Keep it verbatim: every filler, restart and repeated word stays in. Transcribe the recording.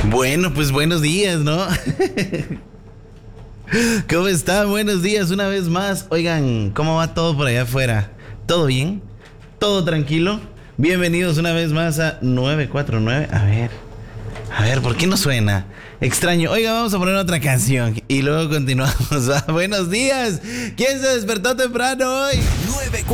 Bueno, pues buenos días, ¿no? ¿Cómo están? Buenos días una vez más. Oigan, ¿cómo va todo por allá afuera? ¿Todo bien? ¿Todo tranquilo? Bienvenidos una vez más a nueve cuatro nueve. A ver, a ver, ¿por qué no suena? Extraño. Oiga, vamos a poner otra canción y luego continuamos. ¿Va? Buenos días. ¿Quién se despertó temprano hoy? nueve